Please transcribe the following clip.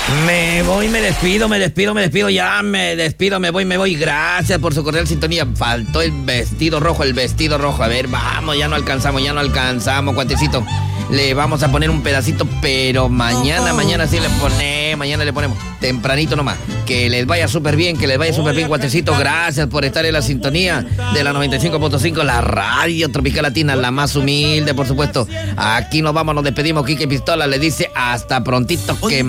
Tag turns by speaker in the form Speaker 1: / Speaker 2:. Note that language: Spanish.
Speaker 1: Me voy, me despido, ya me despido, me voy. Gracias por su cordial sintonía. Faltó el vestido rojo. A ver, vamos, ya no alcanzamos, cuatecito. Le vamos a poner un pedacito, pero mañana sí le ponemos tempranito nomás. Que les vaya súper bien, cuatecito. Gracias por estar en la sintonía de la 95.5, la radio tropical latina, la más humilde, por supuesto. Aquí nos despedimos. Quique Pistola le dice hasta prontito, que